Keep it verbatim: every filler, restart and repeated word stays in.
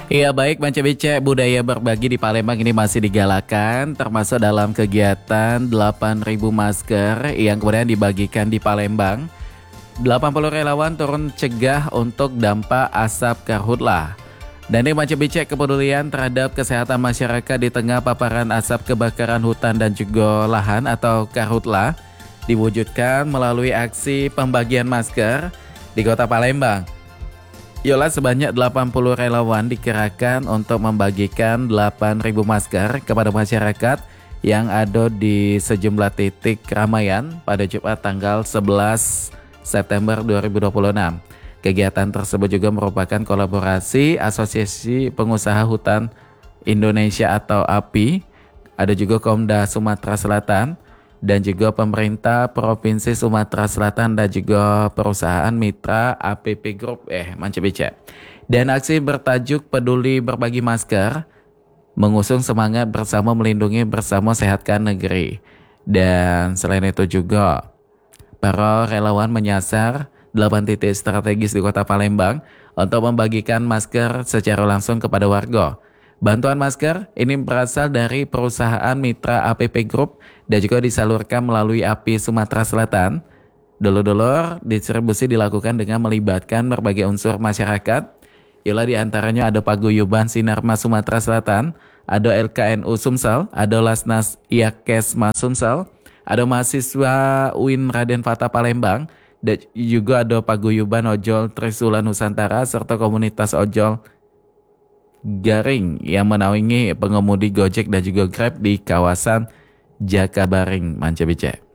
Iya baik, Manca Becek, budaya berbagi di Palembang ini masih digalakan, termasuk dalam kegiatan delapan ribu masker yang kemudian dibagikan di Palembang. delapan puluh relawan turun cegah untuk dampak asap karhutlah. Dan ini Manca Becek, kepedulian terhadap kesehatan masyarakat di tengah paparan asap kebakaran hutan dan juga lahan atau karhutlah diwujudkan melalui aksi pembagian masker di Kota Palembang. Yola sebanyak delapan puluh relawan dikerahkan untuk membagikan delapan ribu masker kepada masyarakat yang ada di sejumlah titik keramaian pada Jumat tanggal sebelas September dua ribu dua puluh enam. Kegiatan tersebut juga merupakan kolaborasi Asosiasi Pengusaha Hutan Indonesia atau A P I, ada juga Komda Sumatera Selatan, dan juga pemerintah Provinsi Sumatera Selatan dan juga perusahaan mitra A P P Group eh Manca Becek. Dan aksi bertajuk Peduli Berbagi Masker mengusung semangat bersama melindungi bersama sehatkan negeri. Dan selain itu juga para relawan menyasar delapan titik strategis di Kota Palembang untuk membagikan masker secara langsung kepada warga. Bantuan masker ini berasal dari perusahaan mitra A P P Group dan juga disalurkan melalui A P I Sumatera Selatan. Dulur-dulur, distribusi dilakukan dengan melibatkan berbagai unsur masyarakat. Ialah diantaranya ada Paguyuban Sinarmas Sumatera Selatan, ada L K N U Sumsel, ada Lasnas Iakesma Sumsel, ada mahasiswa U I N Raden Fata Palembang, dan juga ada Paguyuban Ojol Trisula Nusantara serta komunitas ojol Garing yang menaungi pengemudi Gojek dan juga Grab di kawasan Jakabaring, Manca Becek.